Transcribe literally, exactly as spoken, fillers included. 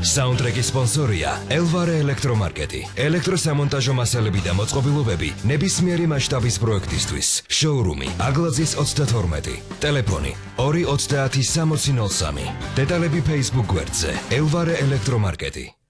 Soundtrack-ის სპონსორია Elvare ელექტრომარკეტი. ელექტროსამონტაჟო მასალები და მოწყობილობები ნებისმიერი მასშტაბის პროექტისთვის. Showroom-ი აგლაძის ოცდათორმეტი. Ტელეფონი ორი ოცდაათი სამოცი ნოლ სამი. დეტალები Facebook გვერდზე Elvare ელექტრომარკეტი.